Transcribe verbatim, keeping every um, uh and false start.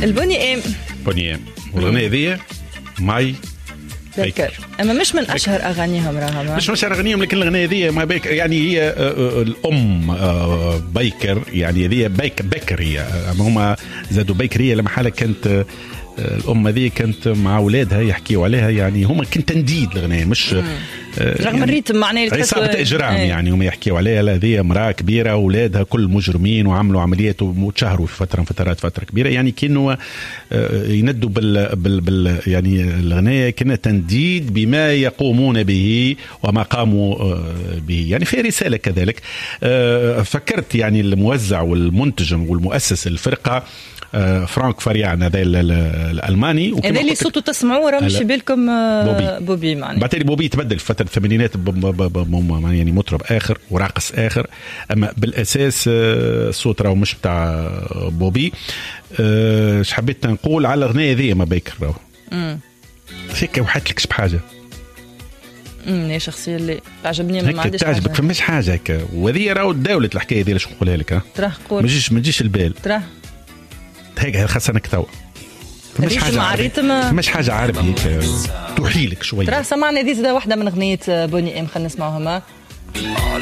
البني ام بني ام والأغنية ذي ماي بيكر. أما مش من أشهر أغانيهم راها مش مش أغانيهم لكن الأغنية ذي ما بيكر يعني هي الأم بيكر يعني ذي بيكر بيكر هي هم زادوا بيكرية لما حالة كانت الأم ذي كانت مع أولادها يحكيوا عليها يعني هم كنت تنديد الأغنية مش رغم يعني الريتم معناه عصابة إجرام ايه. يعني هم يحكيوا عليها ذي امرأة كبيرة أولادها كل مجرمين وعملوا عمليات وتشهروا في فترة فترات فترة كبيرة يعني كأنه يندوا بال, بال, بال يعني الأغنية كنا تنديد بما يقومون به وما قاموا به يعني في رسالة كذلك. فكرت يعني الموزع والمنتج والمؤسس الفرقة فرانك فاريان هذا الألماني هذا اللي صوته تسمعوه راه مش بالكم بوبي, بوبي معناه بعتلي بوبي تبدل في فترة الثمانينات يعني مطرب آخر وراقص آخر أما بالأساس الصوت راه مش بتاع بوبي. ايش حبيت نقول على الأغنية ذي ما بيكر راه فيك وحدت لكش بحاجة امم هي شخصيه اللي تعجبني ما عنديش تعجبك فماش حاجة هكا وهذه راه داولة الحكاية دي. لاش نقولها لك ها تراه قول ما تجيش ما تجيش البال تراه هيك خاصنك توا فماش حاجة عربي فماش حاجة عربي هيك توحيلك شوية. ترى سمعنا دي زي واحدة من أغنية بوني إم خلينا نسمعوها.